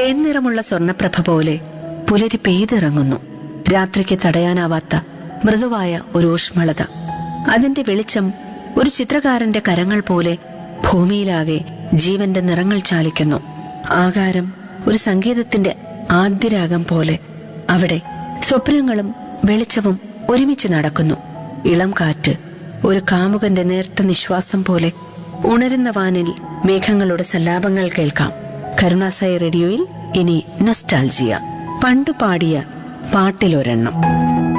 തേൻനിറമുള്ള സ്വർണപ്രഭ പോലെ പുലരി പെയ്തിറങ്ങുന്നു. രാത്രിക്ക് തടയാനാവാത്ത മൃദുവായ ഒരു ഊഷ്മളത. അതിന്റെ വെളിച്ചം ഒരു ചിത്രകാരന്റെ കരങ്ങൾ പോലെ ഭൂമിയിലാകെ ജീവന്റെ നിറങ്ങൾ ചാലിക്കുന്നു. ആകാരം ഒരു സംഗീതത്തിന്റെ ആദ്യരാഗം പോലെ അവിടെ സ്വപ്നങ്ങളും വെളിച്ചവും ഒരുമിച്ച് നടക്കുന്നു. ഇളം കാറ്റ് ഒരു കാമുകന്റെ നേർത്ത നിശ്വാസം പോലെ. ഉണരുന്ന വാനിൽ മേഘങ്ങളുടെ സല്ലാപങ്ങൾ കേൾക്കാം. കരുണാസായി റേഡിയോയിൽ ഇനി നൊസ്റ്റാൾജിയ, പണ്ട് പാടിയ പാട്ടിലൊരെണ്ണം.